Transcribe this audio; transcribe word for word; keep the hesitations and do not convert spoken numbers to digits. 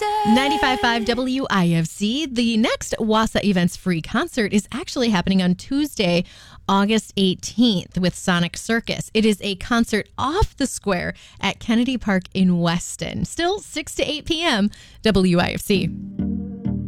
ninety-five point five W I F C. The next Wassa Events free concert is actually happening on Tuesday, August eighteenth with Sonic Circus. It is a concert off the square at Kennedy Park in Weston. Still six to eight p.m. W I F C.